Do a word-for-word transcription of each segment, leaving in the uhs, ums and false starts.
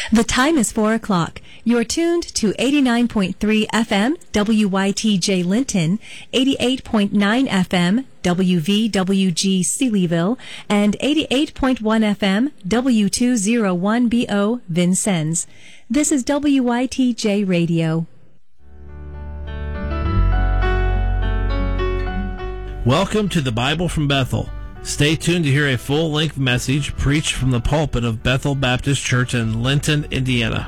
The time is four o'clock. You're tuned to eighty-nine point three F M, W Y T J Linton, eighty-eight point nine F M, W V W G Sealyville, and eighty-eight point one F M, W two oh one B O Vincennes. This is W Y T J Radio. Welcome to the Bible from Bethel. Stay tuned to hear a full-length message preached from the pulpit of Bethel Baptist Church in Linton, Indiana.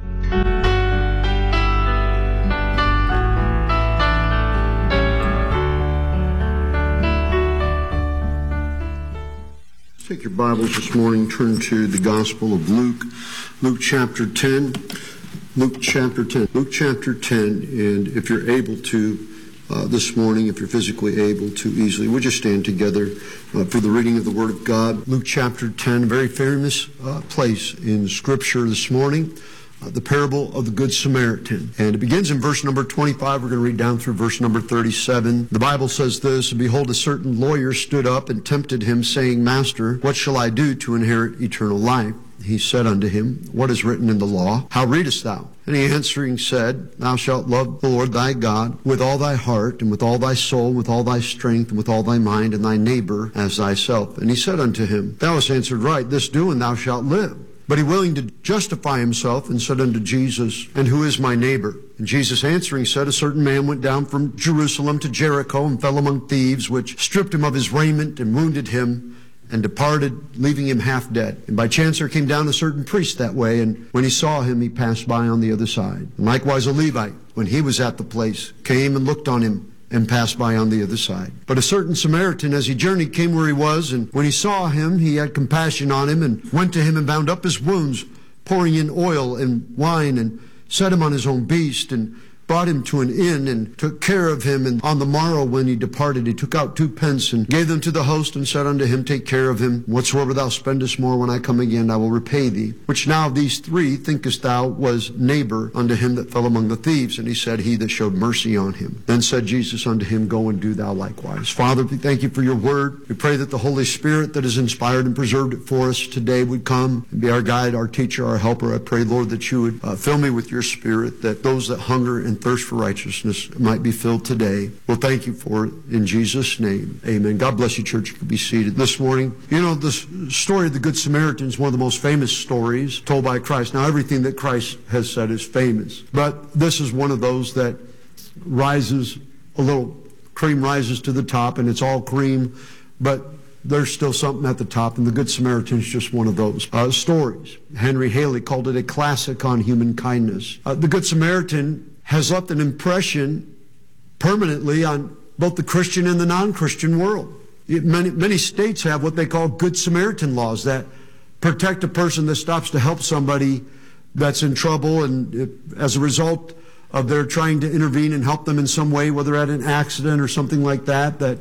Take your Bibles this morning, turn to the Gospel of Luke, Luke chapter ten. Luke chapter ten. Luke chapter ten, and if you're able to, Uh, this morning, if you're physically able to easily, would you stand together uh, for the reading of the Word of God? Luke chapter ten, a very famous uh, place in Scripture this morning, uh, the parable of the Good Samaritan. And it begins in verse number twenty-five. We're going to read down through verse number thirty-seven. The Bible says this, "And behold, a certain lawyer stood up and tempted him, saying, Master, what shall I do to inherit eternal life? He said unto him, What is written in the law? How readest thou? And he answering said, Thou shalt love the Lord thy God with all thy heart, and with all thy soul, and with all thy strength, and with all thy mind, and thy neighbor as thyself. And he said unto him, Thou hast answered right, this do, and thou shalt live. But he willing to justify himself, and said unto Jesus, And who is my neighbor? And Jesus answering said, A certain man went down from Jerusalem to Jericho, and fell among thieves, which stripped him of his raiment, and wounded him, and departed, leaving him half dead. And by chance there came down a certain priest that way, and when he saw him, he passed by on the other side. And likewise a Levite, when he was at the place, came and looked on him, and passed by on the other side. But a certain Samaritan, as he journeyed, came where he was, and when he saw him, he had compassion on him, and went to him and bound up his wounds, pouring in oil and wine, and set him on his own beast, and brought him to an inn, and took care of him. And on the morrow when he departed, he took out two pence, and gave them to the host, and said unto him, Take care of him. Whatsoever thou spendest more, when I come again, I will repay thee. Which now of these three thinkest thou was neighbor unto him that fell among the thieves? And he said, He that showed mercy on him. Then said Jesus unto him, Go and do thou likewise. Father, we thank you for your word. We pray that the Holy Spirit that has inspired and preserved it for us today would come and be our guide, our teacher, our helper. I pray, Lord, that you would uh, fill me with your Spirit, that those that hunger and thirst for righteousness might be filled today. Well, thank you for it in Jesus' name. Amen. God bless you, church. You can be seated this morning. You know, the story of the Good Samaritan is one of the most famous stories told by Christ. Now, everything that Christ has said is famous, but this is one of those that rises a little, cream rises to the top, and it's all cream, but there's still something at the top, and the Good Samaritan is just one of those uh, stories. Henry Haley called it a classic on human kindness. Uh, the Good Samaritan has left an impression permanently on both the Christian and the non-Christian world. It, many, many states have what they call Good Samaritan laws that protect a person that stops to help somebody that's in trouble, and it, as a result of their trying to intervene and help them in some way, whether at an accident or something like that, that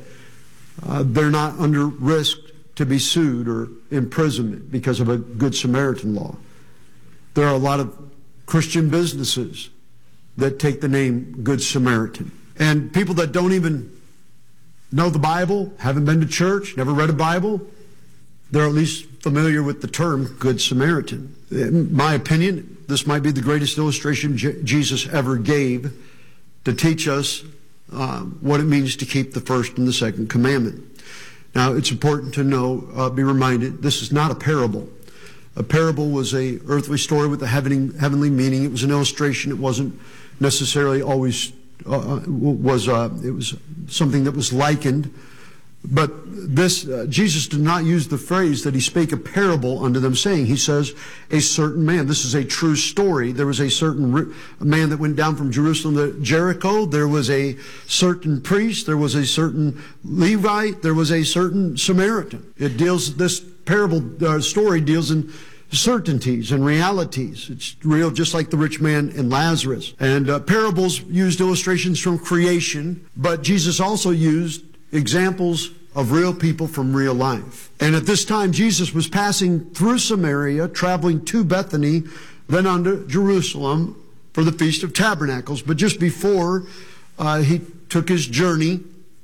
uh, they're not under risk to be sued or imprisonment because of a Good Samaritan law. There are a lot of Christian businesses that take the name Good Samaritan. And people that don't even know the Bible, haven't been to church, never read a Bible, they're at least familiar with the term Good Samaritan. In my opinion, this might be the greatest illustration J- Jesus ever gave to teach us um, what it means to keep the first and the second commandment. Now, it's important to know, uh, be reminded, this is not a parable. A parable was a earthly story with a heavenly, heavenly meaning. It was an illustration. It wasn't necessarily always uh, was uh, it was something that was likened. But this uh, Jesus did not use the phrase that he spake a parable unto them, saying. He says, a certain man. This is a true story. There was a certain re- man that went down from Jerusalem to Jericho. There was a certain priest. There was a certain Levite. There was a certain Samaritan. It deals, this parable uh, story deals in certainties and realities. It's real, just like the rich man and Lazarus. And uh, parables used illustrations from creation, but Jesus also used examples of real people from real life. And at this time, Jesus was passing through Samaria, traveling to Bethany, then on to Jerusalem for the Feast of Tabernacles. But just before uh, he took his journey,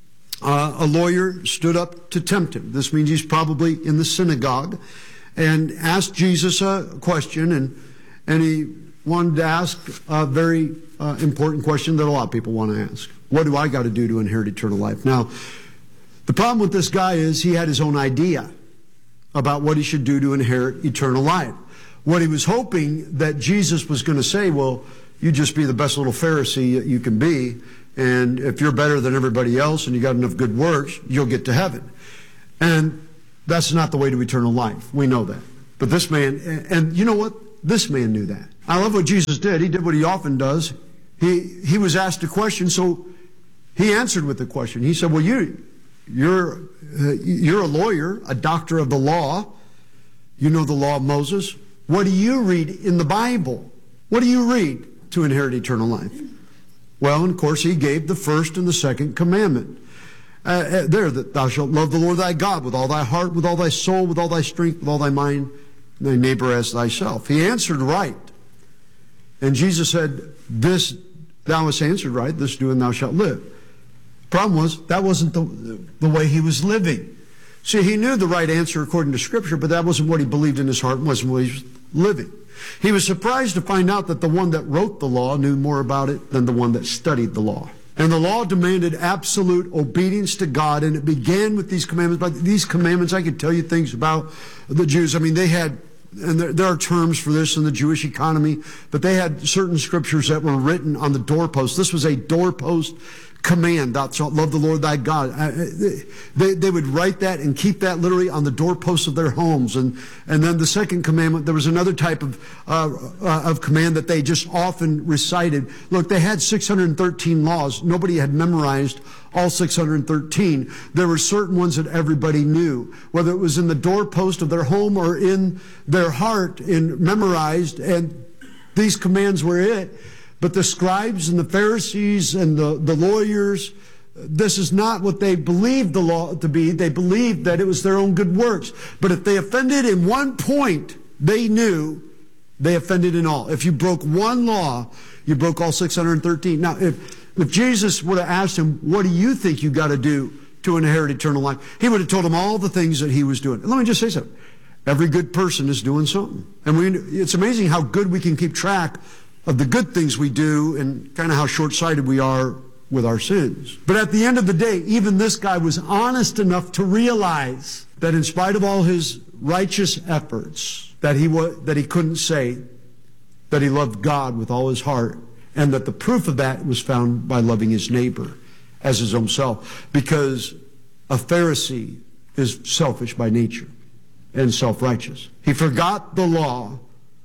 uh, a lawyer stood up to tempt him. This means he's probably in the synagogue, and asked Jesus a question, and and he wanted to ask a very uh, important question that a lot of people want to ask. What do I got to do to inherit eternal life? Now, the problem with this guy is he had his own idea about what he should do to inherit eternal life. What he was hoping that Jesus was going to say, well, you just be the best little Pharisee you can be, and if you're better than everybody else and you got enough good works, you'll get to heaven. And that's not the way to eternal life. We know that. But this man, and you know what? This man knew that. I love what Jesus did. He did what he often does. He he was asked a question, so he answered with the question. He said, well, you, you're, uh, you're a lawyer, a doctor of the law. You know the law of Moses. What do you read in the Bible? What do you read to inherit eternal life? Well, and of course, he gave the first and the second commandment. Uh, uh, there, that thou shalt love the Lord thy God with all thy heart, with all thy soul, with all thy strength, with all thy mind, and thy neighbor as thyself. He answered right. And Jesus said, this thou hast answered right, this do and thou shalt live. Problem was, that wasn't the, the way he was living. See, he knew the right answer according to Scripture, but that wasn't what he believed in his heart and wasn't what he was living. He was surprised to find out that the one that wrote the law knew more about it than the one that studied the law. And the law demanded absolute obedience to God, and it began with these commandments. But these commandments, I could tell you things about the Jews. I mean, they had, and there, there are terms for this in the Jewish economy, but they had certain scriptures that were written on the doorpost. This was a doorpost command, thou shalt love the Lord thy God. They, they would write that and keep that literally on the doorposts of their homes. And, and then the second commandment, there was another type of, uh, uh, of command that they just often recited. Look, they had six hundred thirteen laws. Nobody had memorized all six hundred thirteen. There were certain ones that everybody knew, whether it was in the doorpost of their home or in their heart, in memorized, and these commands were it. But the scribes and the Pharisees and the, the lawyers, this is not what they believed the law to be. They believed that it was their own good works. But if they offended in one point, they knew they offended in all. If you broke one law, you broke all six hundred thirteen. Now, if, if Jesus would have asked him, what do you think you got to do to inherit eternal life? He would have told him all the things that he was doing. And let me just say something. Every good person is doing something. And we, it's amazing how good we can keep track of the good things we do and kind of how short-sighted we are with our sins. But at the end of the day, even this guy was honest enough to realize that in spite of all his righteous efforts, that he was, that he couldn't say that he loved God with all his heart, and that the proof of that was found by loving his neighbor as his own self. Because a Pharisee is selfish by nature and self-righteous. He forgot the law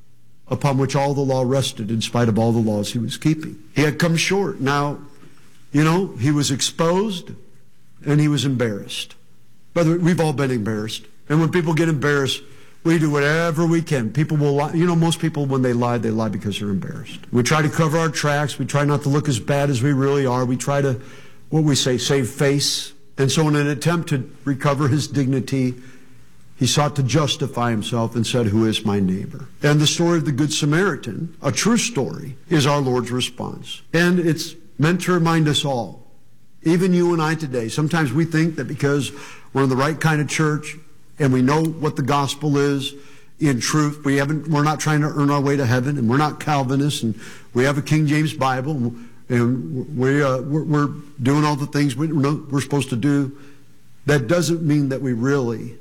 upon which all the law rested in spite of all the laws he was keeping. He had come short. Now, you know, he was exposed and he was embarrassed. Brother, we've all been embarrassed. And when people get embarrassed, we do whatever we can. People will lie. You know, most people, when they lie, they lie because they're embarrassed. We try to cover our tracks. We try not to look as bad as we really are. We try to, what we say, save face. And so in an attempt to recover his dignity, he sought to justify himself and said, who is my neighbor? And the story of the Good Samaritan, a true story, is our Lord's response. And it's meant to remind us all, even you and I today, sometimes we think that because we're in the right kind of church and we know what the gospel is in truth, we haven't, we're not trying to earn our way to heaven, and we're not Calvinists, and we have a King James Bible, and, and we, uh, we're, we're doing all the things we know we're supposed to do. That doesn't mean that we really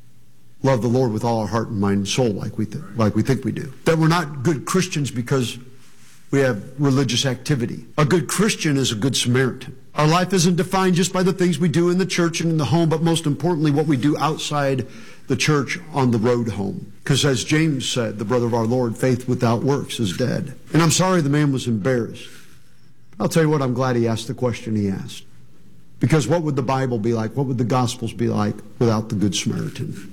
love the Lord with all our heart and mind and soul like we, th like we think we do. That we're not good Christians because we have religious activity. A good Christian is a good Samaritan. Our life isn't defined just by the things we do in the church and in the home, but most importantly, what we do outside the church on the road home. Because as James said, the brother of our Lord, faith without works is dead. And I'm sorry the man was embarrassed. I'll tell you what, I'm glad he asked the question he asked. Because what would the Bible be like? What would the Gospels be like without the Good Samaritan?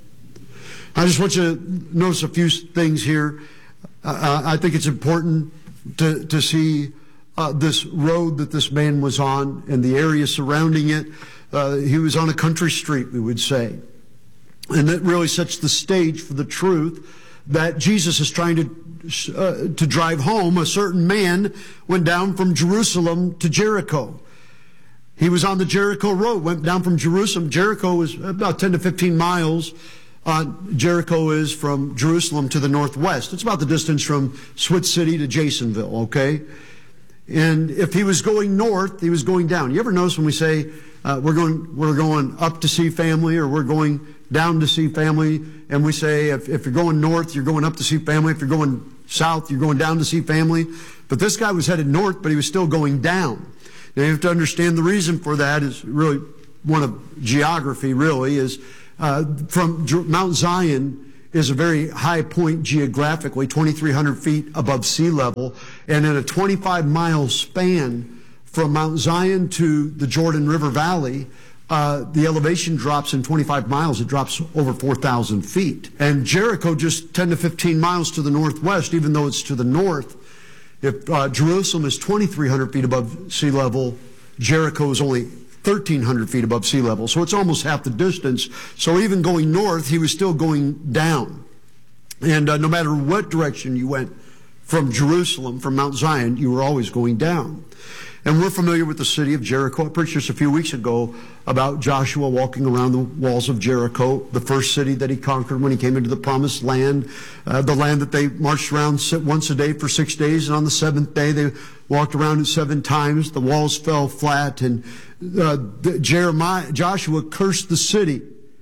I just want you to notice a few things here. Uh, I think it's important to, to see uh, this road that this man was on and the area surrounding it. Uh, he was on a country street, we would say. And that really sets the stage for the truth that Jesus is trying to, uh, to drive home. A certain man went down from Jerusalem to Jericho. He was on the Jericho road, went down from Jerusalem. Jericho was about ten to fifteen miles uh, Jericho is from Jerusalem to the northwest. It's about the distance from Switz City to Jasonville, okay? And if he was going north, he was going down. You ever notice when we say uh, we're going we're going up to see family, or we're going down to see family, and we say if, if you're going north, you're going up to see family. If you're going south, you're going down to see family. But this guy was headed north, but he was still going down. Now you have to understand the reason for that is really one of geography, really, is uh, from Mount Zion is a very high point geographically, twenty-three hundred feet above sea level, and in a twenty-five mile span from Mount Zion to the Jordan River Valley, uh, the elevation drops in twenty-five miles. It drops over four thousand feet. And Jericho just ten to fifteen miles to the northwest, even though it's to the north. If uh, Jerusalem is twenty-three hundred feet above sea level, Jericho is only thirteen hundred feet above sea level, so it's almost half the distance. So even going north, he was still going down. And uh, no matter what direction you went from Jerusalem, from Mount Zion, you were always going down. And we're familiar with the city of Jericho. I preached just a few weeks ago about Joshua walking around the walls of Jericho, the first city that he conquered when he came into the promised land, uh, the land that they marched around once a day for six days, and on the seventh day they walked around it seven times. The walls fell flat, and uh, Jeremiah, Joshua cursed the city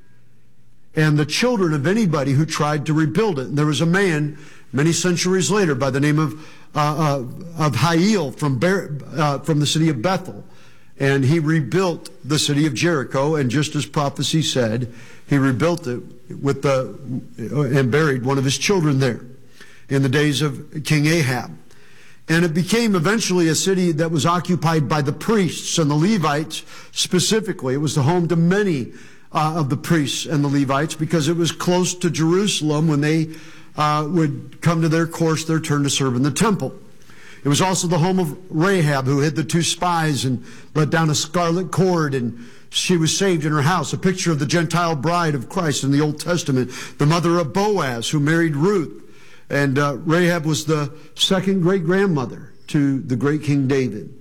and the children of anybody who tried to rebuild it. And there was a man many centuries later by the name of uh, uh, of Hiel from Ber- uh, from the city of Bethel, and he rebuilt the city of Jericho. And just as prophecy said, he rebuilt it with the and buried one of his children there in the days of King Ahab. And it became eventually a city that was occupied by the priests and the Levites specifically. It was the home to many uh, of the priests and the Levites because it was close to Jerusalem when they uh, would come to their course, their turn to serve in the temple. It was also the home of Rahab, who hid the two spies and let down a scarlet cord, and she was saved in her house, a picture of the Gentile bride of Christ in the Old Testament, the mother of Boaz, who married Ruth. And uh, Rahab was the second great-grandmother to the great King David.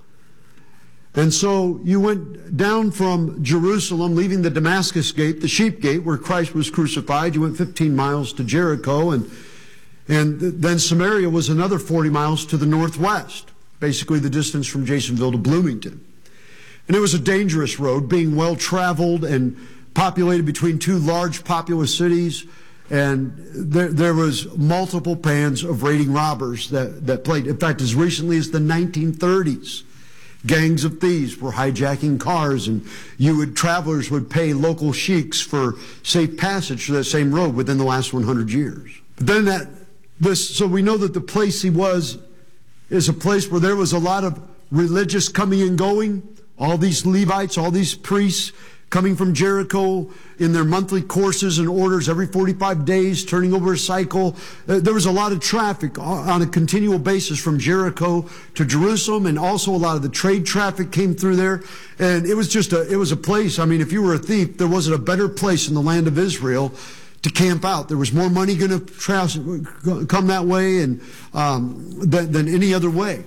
And so you went down from Jerusalem, leaving the Damascus gate, the sheep gate, where Christ was crucified. You went fifteen miles to Jericho, and, and then Samaria was another forty miles to the northwest, basically the distance from Jasonville to Bloomington. And it was a dangerous road, being well-traveled and populated between two large populous cities. And there, there was multiple bands of raiding robbers that, that played. In fact, as recently as the nineteen thirties, gangs of thieves were hijacking cars, and you would travelers would pay local sheiks for safe passage to that same road within the last one hundred years. But then that this, so we know that the place he was is a place where there was a lot of religious coming and going. All these Levites, all these priests coming from Jericho in their monthly courses and orders every forty-five days, turning over a cycle. Uh, there was a lot of traffic on a continual basis from Jericho to Jerusalem, and also a lot of the trade traffic came through there. And it was just a, it was a place, I mean, if you were a thief, there wasn't a better place in the land of Israel to camp out. There was more money going to come that way and um, than, than any other way.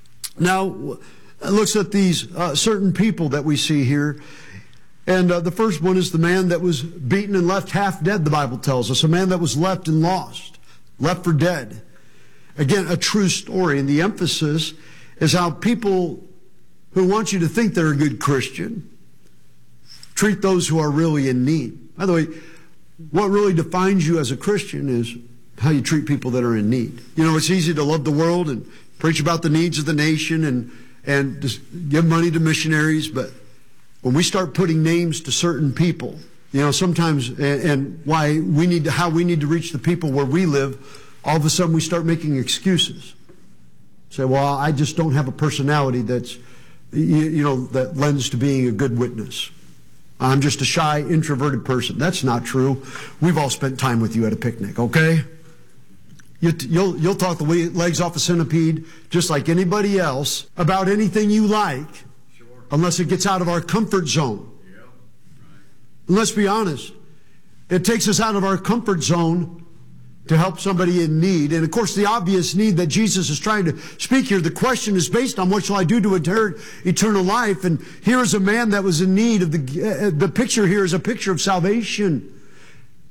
Now, it looks at these uh, certain people that we see here. And uh, the first one is the man that was beaten and left half dead, the Bible tells us. A man that was left and lost, left for dead. Again, a true story. And the emphasis is how people who want you to think they're a good Christian treat those who are really in need. By the way, what really defines you as a Christian is how you treat people that are in need. You know, it's easy to love the world and preach about the needs of the nation and, and just give money to missionaries, but when we start putting names to certain people, you know, sometimes, and, and why we need to, how we need to reach the people where we live, all of a sudden we start making excuses. Say, well, I just don't have a personality that's, you, you know, that lends to being a good witness. I'm just a shy, introverted person. That's not true. We've all spent time with you at a picnic, okay? You, you'll, you'll talk the legs off a centipede just like anybody else about anything you like. Unless it gets out of our comfort zone. Yeah. Right. And let's be honest, it takes us out of our comfort zone to help somebody in need. And of course, the obvious need that Jesus is trying to speak here, the question is based on what shall I do to inherit eternal life? And here is a man that was in need of the, uh, the picture here is a picture of salvation.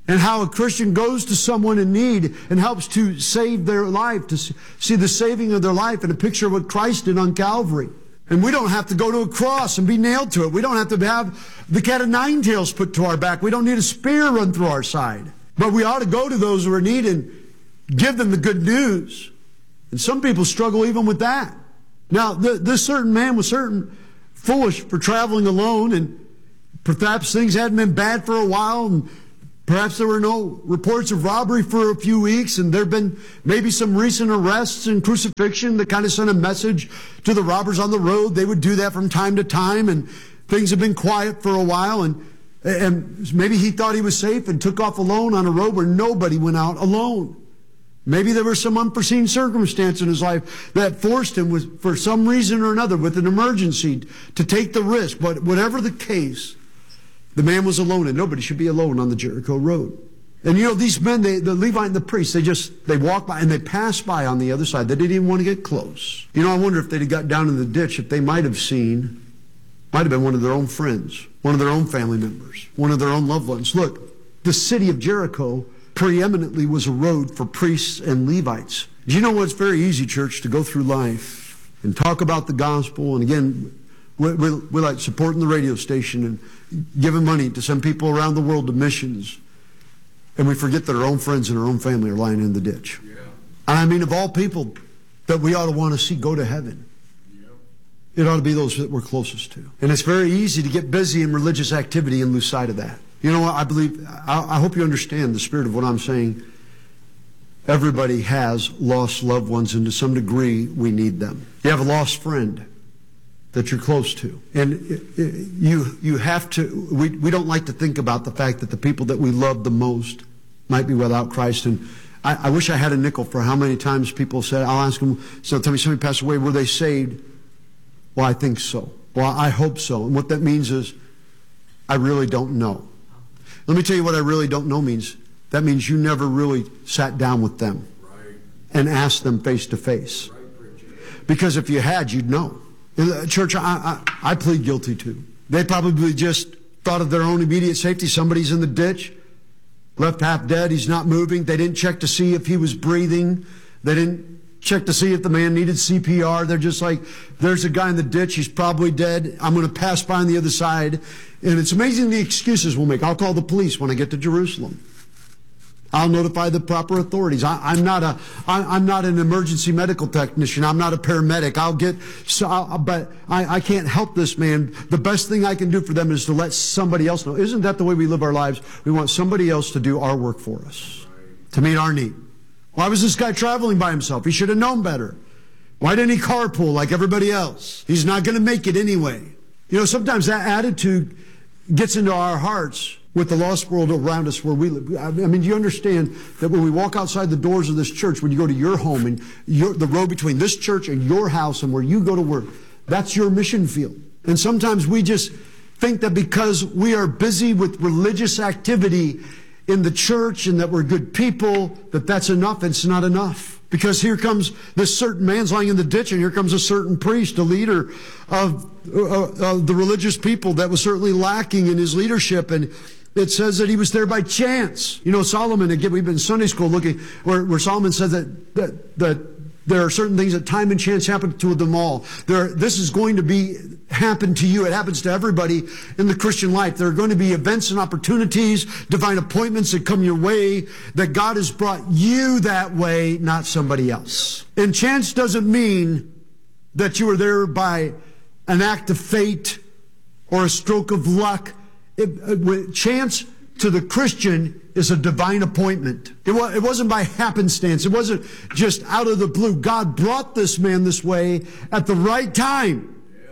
and how a Christian goes to someone in need and helps to save their life, to see the saving of their life, and a picture of what Christ did on Calvary. And we don't have to go to a cross and be nailed to it. We don't have to have the cat of nine tails put to our back. We don't need a spear run through our side. But we ought to go to those who are in need and give them the good news. And some people struggle even with that. Now, th- this certain man was certain foolish for traveling alone, and perhaps things hadn't been bad for a while, and perhaps there were no reports of robbery for a few weeks, and there have been maybe some recent arrests and crucifixion that kind of sent a message to the robbers on the road. They would do that from time to time, and things have been quiet for a while, and, and maybe he thought he was safe and took off alone on a road where nobody went out alone. Maybe there was some unforeseen circumstance in his life that forced him, with, for some reason or another, with an emergency, to take the risk. But whatever the case, the man was alone, and nobody should be alone on the Jericho road. And you know, these men, they, the Levite and the priest, they just, they walked by and they passed by on the other side. They didn't even want to get close. You know, I wonder if they'd have got down in the ditch, if they might have seen, might have been one of their own friends, one of their own family members, one of their own loved ones. Look, the city of Jericho preeminently was a road for priests and Levites. Do you know what? It's very easy, church, to go through life and talk about the gospel. And again, we, we, we like supporting the radio station and giving money to send people around the world to missions. And we forget that our own friends and our own family are lying in the ditch. Yeah. And I mean, of all people that we ought to want to see go to heaven, yeah, it ought to be those that we're closest to. And it's very easy to get busy in religious activity and lose sight of that. You know what? I believe, I, I hope you understand the spirit of what I'm saying. Everybody has lost loved ones, and to some degree, we need them. You have a lost friend that you're close to. And it, it, you you have to, we, we don't like to think about the fact that the people that we love the most might be without Christ. And I, I wish I had a nickel for how many times people said, I'll ask them, so tell me somebody passed away, were they saved? Well, I think so. Well, I hope so. And what that means is, I really don't know. Let me tell you what I really don't know means. That means you never really sat down with them right. and asked them face to face. Because if you had, you'd know. Church, I, I, I plead guilty too. They probably just thought of their own immediate safety. Somebody's in the ditch, left half dead, he's not moving. They didn't check to see if he was breathing. They didn't check to see if the man needed C P R. They're just like, there's a guy in the ditch, he's probably dead. I'm going to pass by on the other side. And it's amazing the excuses we'll make. I'll call the police when I get to Jerusalem. I'll notify the proper authorities. I, I'm not a, I, I'm not an emergency medical technician. I'm not a paramedic. I'll get, so, I'll, but I, I can't help this man. The best thing I can do for them is to let somebody else know. Isn't that the way we live our lives? We want somebody else to do our work for us, to meet our need. Why was this guy traveling by himself? He should have known better. Why didn't he carpool like everybody else? He's not going to make it anyway. You know, sometimes that attitude gets into our hearts with the lost world around us where we live. I mean, do you understand that when we walk outside the doors of this church, when you go to your home and your, the road between this church and your house and where you go to work, that's your mission field. And sometimes we just think that because we are busy with religious activity in the church and that we're good people, that that's enough. It's not enough. Because here comes this certain man's lying in the ditch, and here comes a certain priest, a leader of, uh, of the religious people that was certainly lacking in his leadership. And it says that he was there by chance. You know, Solomon, again, we've been in Sunday school looking where, where Solomon says that, that, that there are certain things that time and chance happen to them all. There, this is going to be happen to you. It happens to everybody in the Christian life. There are going to be events and opportunities, divine appointments that come your way, that God has brought you that way, not somebody else. And chance doesn't mean that you were there by an act of fate or a stroke of luck. It, it, chance to the Christian is a divine appointment. It, was, it wasn't by happenstance. It wasn't just out of the blue. God brought this man this way at the right time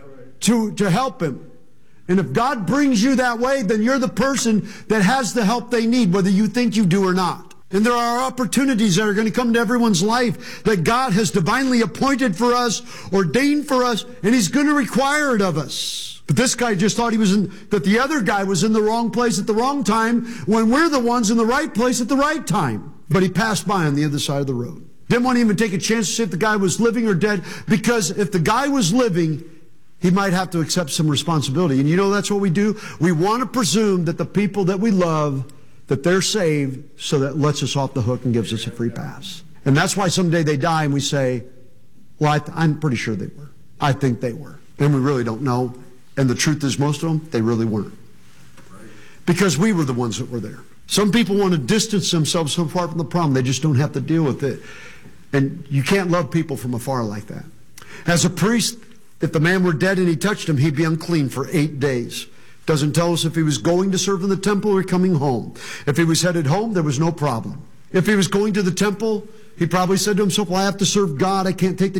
to, to help him. And if God brings you that way, then you're the person that has the help they need, whether you think you do or not. And there are opportunities that are going to come to everyone's life that God has divinely appointed for us, ordained for us, and He's going to require it of us. But this guy just thought he was in, that the other guy was in the wrong place at the wrong time when we're the ones in the right place at the right time. But he passed by on the other side of the road. Didn't want to even take a chance to see if the guy was living or dead, because if the guy was living, he might have to accept some responsibility. And you know, that's what we do. We want to presume that the people that we love that they're saved so that lets us off the hook and gives us a free pass. And that's why someday they die and we say, well, I th- I'm pretty sure they were. I think they were. And we really don't know. And the truth is, most of them, they really weren't. Because we were the ones that were there. Some people want to distance themselves so far from the problem, they just don't have to deal with it. And you can't love people from afar like that. As a priest, if the man were dead and he touched him, he'd be unclean for eight days. Doesn't tell us if he was going to serve in the temple or coming home. If he was headed home, there was no problem. If he was going to the temple, he probably said to himself, well, I have to serve God. I can't take the